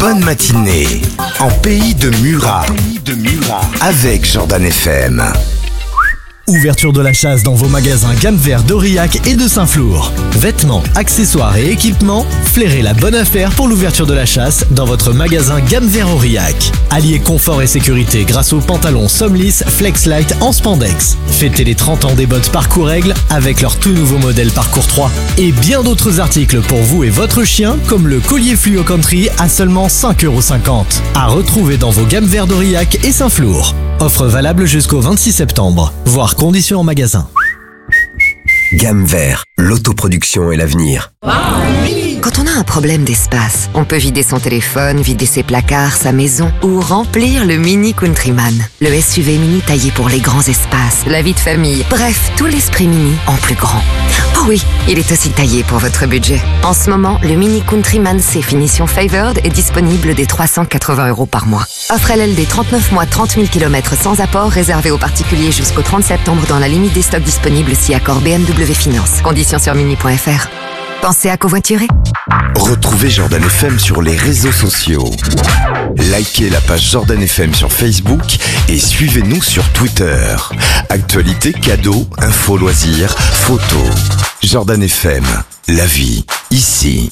bonne matinée en pays de Murat avec Jordan FM. Ouverture de la chasse dans vos magasins gamme vert d'Aurillac et de Saint-Flour. Vêtements, accessoires et équipements, flairez la bonne affaire pour l'ouverture de la chasse dans votre magasin gamme vert Aurillac. Alliez confort et sécurité grâce aux pantalons Somlis Flex Light en spandex. Fêtez les 30 ans des bottes Parcours Aigle avec leur tout nouveau modèle Parcours 3. Et bien d'autres articles pour vous et votre chien comme le collier Fluo Country à seulement 5,50€. À retrouver dans vos gammes vert d'Aurillac et Saint-Flour. Offre valable jusqu'au 26 septembre. Voir conditions en magasin. Gamme vert, l'autoproduction et l'avenir. Quand on a un problème d'espace, on peut vider son téléphone, vider ses placards, sa maison ou remplir le Mini Countryman. Le SUV mini taillé pour les grands espaces, la vie de famille, bref, tout l'esprit mini en plus grand. Oh oui, il est aussi taillé pour votre budget. En ce moment, le Mini Countryman C finition Favored est disponible dès 380€ par mois. Offre LLD 39 mois, 30 000 km sans apport, réservé aux particuliers jusqu'au 30 septembre dans la limite des stocks disponibles si accord BMW Finance. Conditions sur mini.fr. Pensez à covoiturer. Retrouvez Jordan FM sur les réseaux sociaux. Likez la page Jordan FM sur Facebook et suivez-nous sur Twitter. Actualité, cadeaux, infos, loisirs, photos. Jordan FM, la vie, ici.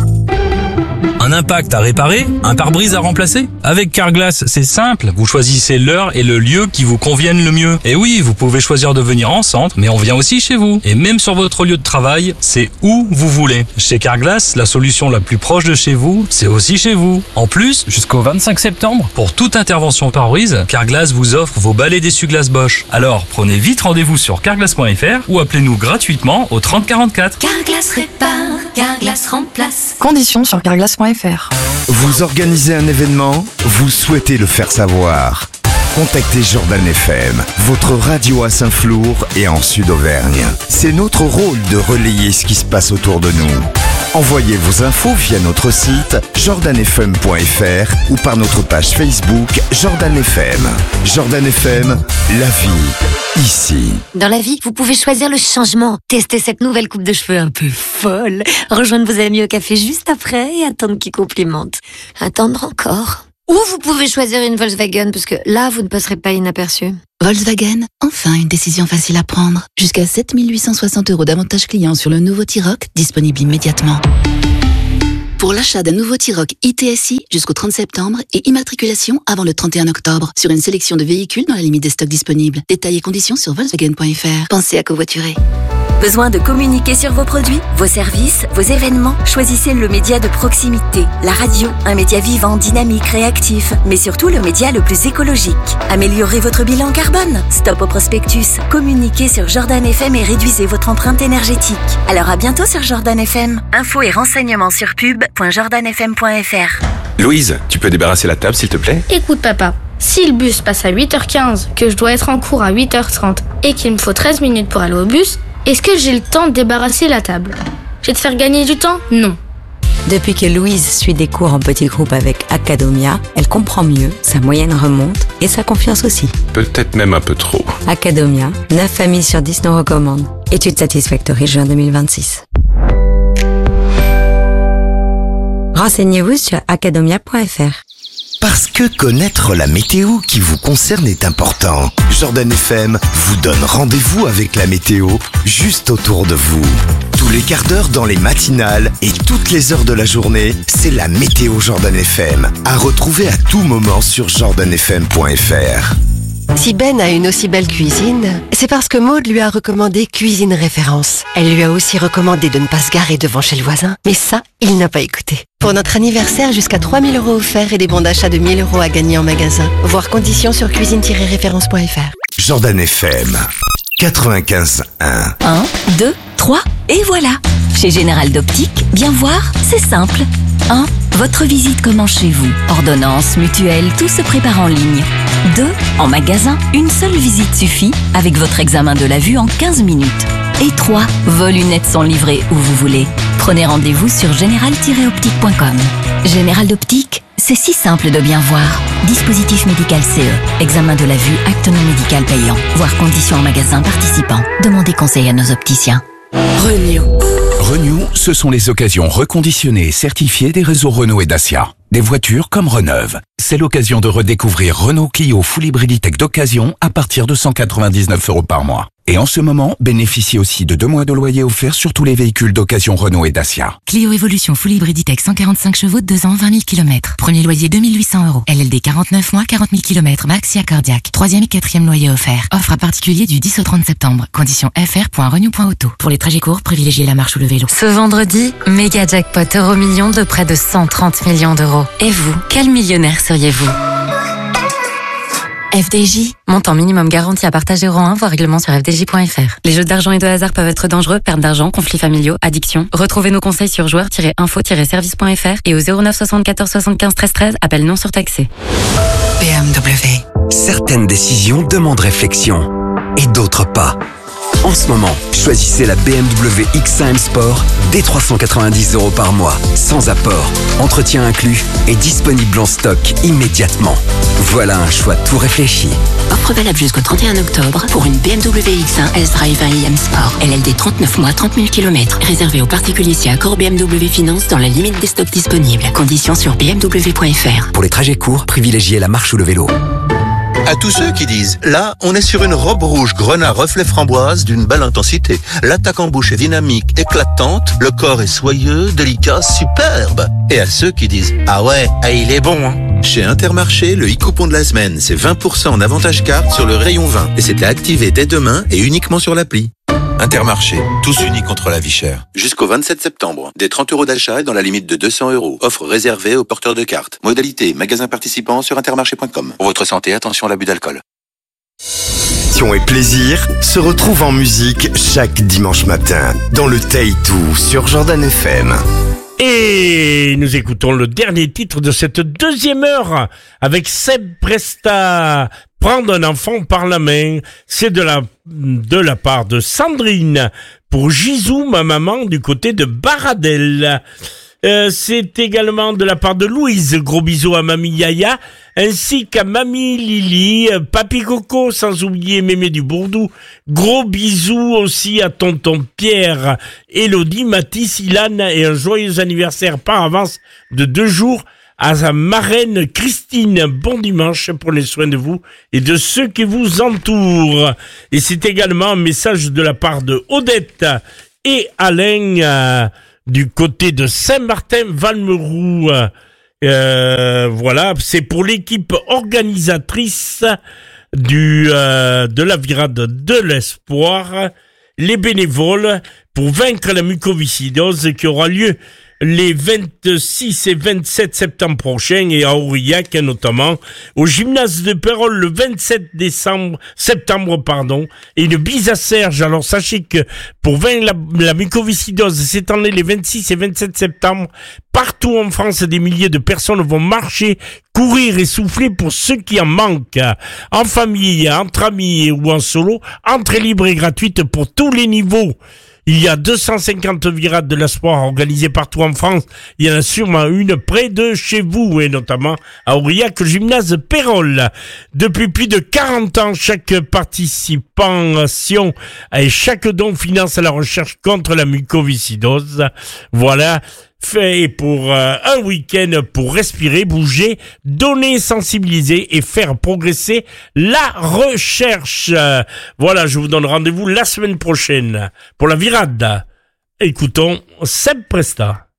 Un impact à réparer, un pare-brise à remplacer? Avec Carglass, c'est simple. Vous choisissez l'heure et le lieu qui vous conviennent le mieux. Et oui, vous pouvez choisir de venir en centre, mais on vient aussi chez vous. Et même sur votre lieu de travail, c'est où vous voulez. Chez Carglass, la solution la plus proche de chez vous, c'est aussi chez vous. En plus, jusqu'au 25 septembre, pour toute intervention pare-brise, Carglass vous offre vos balais d'essuie-glace Bosch. Alors, prenez vite rendez-vous sur carglass.fr ou appelez-nous gratuitement au 30 44. Carglass répare, Carglass remplace. Conditions sur carglass.fr. Vous organisez un événement, vous souhaitez le faire savoir. Contactez Jordan FM, votre radio à Saint-Flour et en Sud-Auvergne. C'est notre rôle de relayer ce qui se passe autour de nous. Envoyez vos infos via notre site jordanfm.fr ou par notre page Facebook Jordan FM. Jordan FM, la vie, ici. Dans la vie, vous pouvez choisir le changement. Tester cette nouvelle coupe de cheveux un peu folle. Rejoindre vos amis au café juste après et attendre qu'ils complimentent. Attendre encore. Ou vous pouvez choisir une Volkswagen parce que là, vous ne passerez pas inaperçu. Volkswagen, enfin une décision facile à prendre. Jusqu'à 7 860€ d'avantages clients sur le nouveau T-Roc, disponible immédiatement. Pour l'achat d'un nouveau T-Roc ITSI jusqu'au 30 septembre et immatriculation avant le 31 octobre sur une sélection de véhicules dans la limite des stocks disponibles. Détails et conditions sur Volkswagen.fr. Pensez à covoiturer. Besoin de communiquer sur vos produits, vos services, vos événements? Choisissez le média de proximité. La radio, un média vivant, dynamique, réactif, mais surtout le média le plus écologique. Améliorez votre bilan carbone. Stop au prospectus. Communiquez sur Jordan FM et réduisez votre empreinte énergétique. Alors à bientôt sur Jordan FM. Infos et renseignements sur pub.jordanfm.fr. Louise, tu peux débarrasser la table s'il te plaît? Écoute papa, si le bus passe à 8h15, que je dois être en cours à 8h30 et qu'il me faut 13 minutes pour aller au bus, est-ce que j'ai le temps de débarrasser la table? Je vais te faire gagner du temps? Non. Depuis que Louise suit des cours en petit groupe avec Academia, elle comprend mieux, sa moyenne remonte et sa confiance aussi. Peut-être même un peu trop. Academia, 9 familles sur 10 nous recommandent. Étude Satisfactory juin 2026. Renseignez-vous sur academia.fr. Parce que connaître la météo qui vous concerne est important. Jordan FM vous donne rendez-vous avec la météo juste autour de vous. Tous les quarts d'heure dans les matinales et toutes les heures de la journée, c'est la météo Jordan FM. À retrouver à tout moment sur jordanfm.fr. Si Ben a une aussi belle cuisine, c'est parce que Maude lui a recommandé Cuisine Référence. Elle lui a aussi recommandé de ne pas se garer devant chez le voisin, mais ça, il n'a pas écouté. Pour notre anniversaire, jusqu'à 3 000 € offerts et des bons d'achat de 1 000 € à gagner en magasin. Voir conditions sur cuisine-référence.fr. Jordan FM 95.1. 1, 2, 3, et voilà. Chez Général d'Optique, bien voir, c'est simple. 1. Votre visite commence chez vous. Ordonnance, mutuelle, tout se prépare en ligne. 2. En magasin, une seule visite suffit avec votre examen de la vue en 15 minutes. Et 3. Vos lunettes sont livrées où vous voulez. Prenez rendez-vous sur général-optique.com. Général d'Optique, c'est si simple de bien voir. Dispositif médical CE. Examen de la vue, acte non médical payant. Voir conditions en magasin participant. Demandez conseil à nos opticiens. Renew. Renew, ce sont les occasions reconditionnées et certifiées des réseaux Renault et Dacia. Des voitures comme reneuves. C'est l'occasion de redécouvrir Renault Clio Full Hybriditech d'occasion à partir de 199 € par mois. Et en ce moment, bénéficiez aussi de 2 mois de loyer offert sur tous les véhicules d'occasion Renault et Dacia. Clio Evolution Full Hybriditech 145 chevaux, 2 ans, 20 000 km. Premier loyer 2 800 €. LLD 49 mois, 40 000 km. Maxi Accordiac. 3e et 4e loyer offert. Offre à particulier du 10 au 30 septembre. Conditions fr.renew.auto. Pour les trajets courts, privilégiez la marche ou le vélo. Ce vendredi, méga jackpot Euro-Million de près de 130 millions d'euros. Et vous, quel millionnaire seriez-vous ? FDJ, montant minimum garanti à partager euro 1, voir règlement sur fdj.fr. Les jeux d'argent et de hasard peuvent être dangereux, perte d'argent, conflits familiaux, addiction. Retrouvez nos conseils sur joueurs-info-service.fr et au 09 74 75 13 13, appel non surtaxé. BMW. Certaines décisions demandent réflexion et d'autres pas. En ce moment, choisissez la BMW X1 M Sport dès 390 € par mois, sans apport, entretien inclus et disponible en stock immédiatement. Voilà un choix tout réfléchi. Offre valable jusqu'au 31 octobre pour une BMW X1 S-Drive 20 iM Sport. LLD 39 mois, 30 000 km. Réservé aux particuliers si accord BMW Finance dans la limite des stocks disponibles. Conditions sur bmw.fr. Pour les trajets courts, privilégiez la marche ou le vélo. À tous ceux qui disent, là, on est sur une robe rouge grenat reflet framboise d'une belle intensité. L'attaque en bouche est dynamique, éclatante, le corps est soyeux, délicat, superbe. Et à ceux qui disent, ah ouais, il est bon, hein. Chez Intermarché, le e-coupon de la semaine, c'est 20% en avantage carte sur le rayon 20. Et c'était activé dès demain et uniquement sur l'appli. Intermarché, tous unis contre la vie chère. Jusqu'au 27 septembre, des 30 € d'achat et dans la limite de 200 €. Offre réservée aux porteurs de cartes. Modalité, magasin participant sur intermarché.com. Pour votre santé, attention à l'abus d'alcool. Passion et plaisir se retrouvent en musique chaque dimanche matin dans le Taïtou sur Jordan FM. Et nous écoutons le dernier titre de cette deuxième heure avec Seb Presta. Prendre un enfant par la main, c'est de la part de Sandrine pour Gisou, ma maman, du côté de Baradel. C'est également de la part de Louise, gros bisous à Mamie Yaya, ainsi qu'à Mamie Lily, Papy Coco, sans oublier Mémé du Bourdou. Gros bisous aussi à tonton Pierre, Élodie, Mathis, Ilan et un joyeux anniversaire par avance de 2 jours à sa marraine Christine. Bon dimanche, prenez soin de vous et de ceux qui vous entourent. Et c'est également un message de la part de Odette et Alain du côté de Saint-Martin-Valmeroux. Voilà, c'est pour l'équipe organisatrice de la virade de l'espoir, les bénévoles pour vaincre la mucoviscidose qui aura lieu les 26 et 27 septembre prochains et à Aurillac notamment, au gymnase de Pérol le 27 septembre, et une bise à Serge. Alors sachez que pour vaincre la mucoviscidose cette année, les 26 et 27 septembre, partout en France, des milliers de personnes vont marcher, courir et souffler pour ceux qui en manquent. En famille, entre amis ou en solo, entrée libre et gratuite pour tous les niveaux. Il y a 250 virades de l'espoir organisées partout en France. Il y en a sûrement une près de chez vous, et notamment à Aurillac, au gymnase Pérol. Depuis plus de 40 ans, chaque participation et chaque don finance la recherche contre la mucoviscidose. Voilà. Fait pour un week-end pour respirer, bouger, donner, sensibiliser et faire progresser la recherche. Voilà, je vous donne rendez-vous la semaine prochaine pour la virade. Écoutons Seb Presta.